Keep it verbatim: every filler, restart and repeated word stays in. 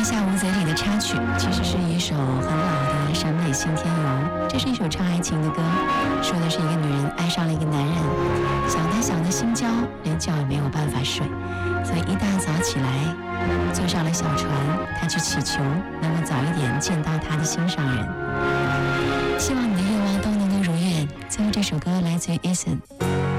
下吴泽里的插曲，其实是一首很老的《陕北信天游》。这是一首唱爱情的歌，说的是一个女人爱上了一个男人，想他想的心焦，连觉也没有办法睡，所以一大早起来，坐上了小船，他去祈求能够早一点见到他的心上人。希望你的愿望都能够如愿。最后这首歌来自于 Eason。